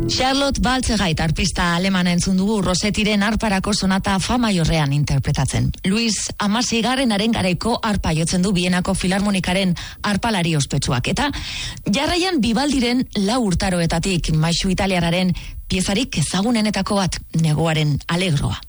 Charlotte Baltzegait arpista alemana entzun dugu Rossettiren arparako sonata fa maiorrean interpretatzen. Luis Amaseigarrenaren garaiko arpa jotzen du Bienako Filarmonikaren arpalari ospetsuak. Eta jarraian Vivaldiren 4 urtaroetatik maisu italiararen piezarik ezagunenetako bat, Neguaren Alegroa.